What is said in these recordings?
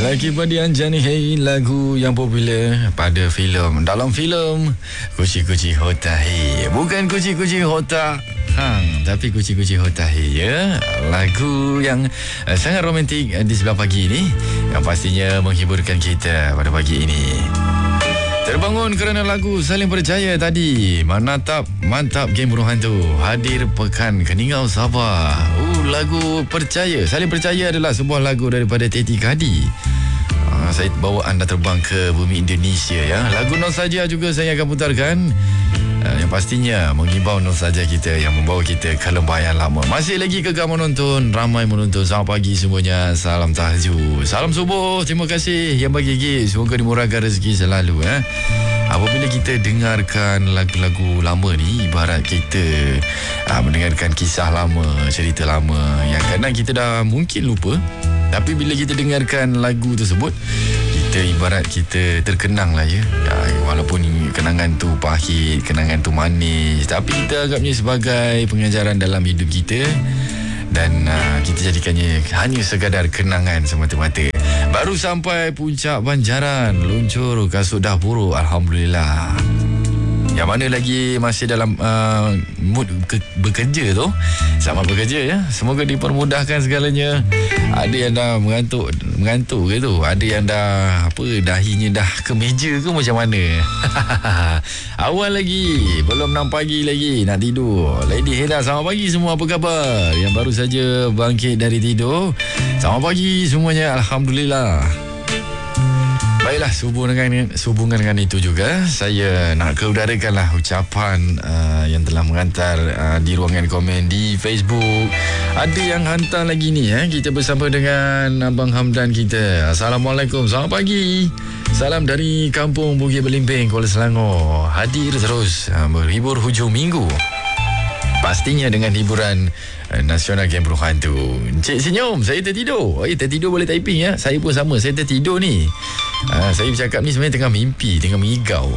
Lagi Badi Anjani, hey, lagu yang popular pada filem. Dalam filem Kuci-Kuci Hotahi. Bukan Kuci-Kuci Hota Hang, tapi Kuci-Kuci Hotahi, ya. Lagu yang sangat romantik di sebelah pagi ini, yang pastinya menghiburkan kita pada pagi ini. Terbangun kerana lagu Saling Percaya tadi. Mantap game burung hantu. Hadir pekan Keningau Sabah. Lagu Percaya. Saling Percaya adalah sebuah lagu daripada Teti Kadi. Saya bawa anda terbang ke bumi Indonesia, ya. Lagu Nostalgia juga saya akan putarkan. Yang pastinya menghibau nostalgia kita, yang membawa kita ke lembah yang lama. Masih lagi kekal menonton, ramai menonton. Selamat pagi semuanya. Salam tahajud, salam subuh. Terima kasih yang bagi gift. Semoga dimurahkan rezeki selalu, ya. Apabila kita dengarkan lagu-lagu lama ni, ibarat kita mendengarkan kisah lama, cerita lama yang kadang kita dah mungkin lupa. Tapi bila kita dengarkan lagu tersebut, kita ibarat kita terkenang lah, ya. Walaupun kenangan tu pahit, kenangan tu manis, tapi kita anggapnya sebagai pengajaran dalam hidup kita. Dan kita jadikannya hanya sekadar kenangan semata-mata. Baru sampai puncak Banjaran, luncur kasut dah buruk, Alhamdulillah. Yang mana lagi masih dalam mood bekerja tu, selamat bekerja, ya. Semoga dipermudahkan segalanya. Ada yang dah mengantuk ke tu, ada yang dah dahinya dah ke meja ke macam mana. Awal lagi, belum 6 pagi lagi nak tidur. Lady Heda, selamat pagi semua, apa khabar? Yang baru saja bangkit dari tidur, selamat pagi semuanya, Alhamdulillah. Baiklah, sehubungan dengan itu juga, saya nak keudarakanlah ucapan yang telah mengantar di ruangan komen di Facebook. Ada yang hantar lagi ni, kita bersama dengan Abang Hamdan kita. Assalamualaikum, selamat pagi. Salam dari Kampung Bukit Belimbing, Kuala Selangor. Hadir terus berhibur hujung minggu. Pastinya dengan hiburan nasional game burung hantu. Encik senyum, saya tertidur. Tertidur boleh typing, ya. Saya pun sama, saya tertidur ni. Saya bercakap ni sebenarnya tengah mimpi, tengah mengigau.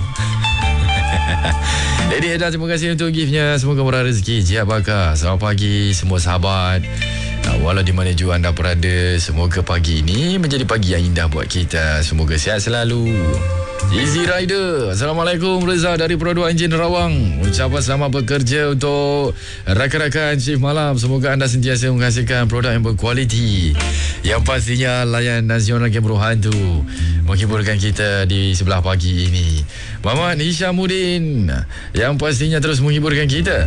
Lady Heda, terima kasih untuk giftnya. Semoga murah rezeki, jiat bakar. Selamat pagi semua sahabat, walau di mana juga anda berada. Semoga pagi ini menjadi pagi yang indah buat kita. Semoga sihat selalu. Easy Rider, Assalamualaikum, Reza dari Produk Enjin Rawang. Ucapan selamat bekerja untuk rakan-rakan shift malam. Semoga anda sentiasa menghasilkan produk yang berkualiti, yang pastinya layan nasional game burung hantu menghiburkan kita di sebelah pagi ini. Muhammad Hishamuddin, yang pastinya terus menghiburkan kita.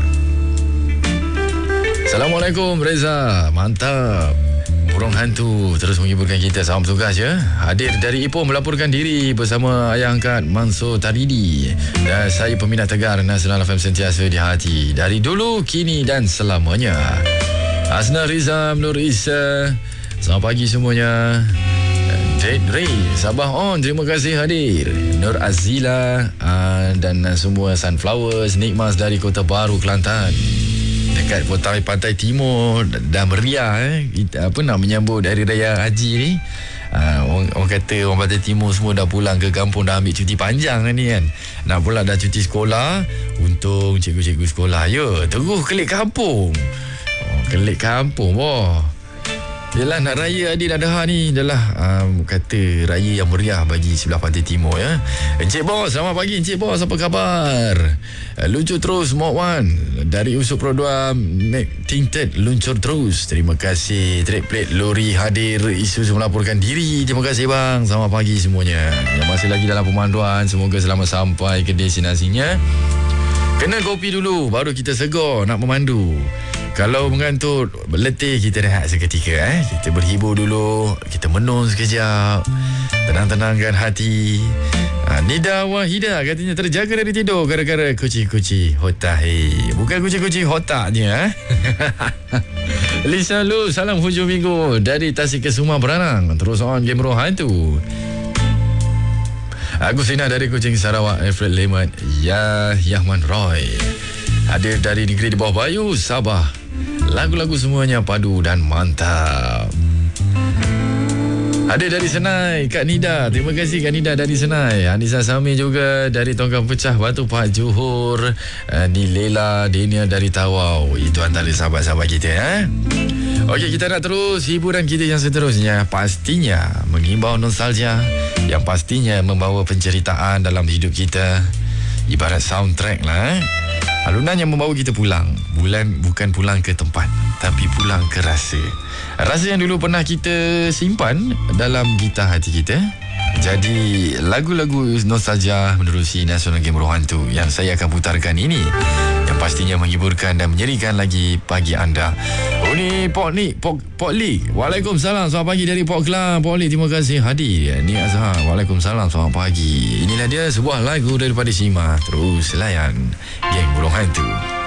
Assalamualaikum Reza, mantap. Burung hantu terus menghiburkan kita. Salam tugas, ya. Hadir dari Ipoh melaporkan diri bersama ayah angkat Mansur Taridi. Dan saya peminat tegar Nasional FM sentiasa di hati, dari dulu, kini dan selamanya. Asna Rizam Nur Isa, selamat pagi semuanya. Ted Ray, Sabah on, terima kasih hadir. Nur Azila dan semua Sunflowers Nikmas dari Kota Baru, Kelantan. Dekat pantai timur dah meriah, kita nak menyambut Hari Raya Haji ni. Orang kata orang pantai timur semua dah pulang ke kampung, dah ambil cuti panjang ni kan. Nak pula dah cuti sekolah. Untung cikgu-cikgu sekolah, ya, terus kelik kampung. Kelik kampung, Yelah, nak raya Adil Adha ni adalah kata raya yang meriah bagi sebelah pantai timur, ya. Encik Bos, selamat pagi Encik Bos, apa khabar? Luncur terus Mod 1 dari Usuk Produk Mac Tinted, luncur terus. Terima kasih. Trade plate lori hadir, Isuzu melaporkan diri. Terima kasih bang. Selamat pagi semuanya. Yang masih lagi dalam pemanduan, semoga selamat sampai ke destinasinya. Kena kopi dulu, baru kita segar nak memandu. Kalau mengantuk, letih, kita rehat seketika, Kita berhibur dulu, kita menung sekejap, tenang-tenangkan hati. Nida Wahida katanya terjaga dari tidur gara-gara Kuci-Kuci Hotahi. Bukan Kuci-Kuci Hotaknya, Lisa Lu, salam hujung minggu dari Tasikesuma Beranang. Terus on game burung hantu. Agustina dari Kuching Sarawak. Alfred Lemat, Yahman Roy hadir dari negeri di bawah Bayu, Sabah. Lagu-lagu semuanya padu dan mantap. Ada dari Senai, Kak Nida. Terima kasih Kak Nida dari Senai. Anissa Sami juga dari Tongkang Pecah, Batu Pahat, Johor. Ni Lela Dania dari Tawau. Itu antara sahabat-sahabat kita, Okey, kita nak terus hiburan kita yang seterusnya. Pastinya mengimbau nostalgia, yang pastinya membawa penceritaan dalam hidup kita. Ibarat soundtrack lah. Alunan yang membawa kita pulang. Bukan pulang ke tempat, tapi pulang ke rasa. Rasa yang dulu pernah kita simpan dalam gitar hati kita. Jadi lagu-lagu nostalgia menerusi National Game Rohantu yang saya akan putarkan ini, yang pastinya menghiburkan dan menyerikan lagi pagi anda. Oh ni Pok Lee. Waalaikumsalam, selamat pagi dari Pok Kelang. Pok Lee, terima kasih hadir. Ni Azhar, waalaikumsalam, selamat pagi. Inilah dia sebuah lagu daripada Sima. Terus layan Geng Rohantu.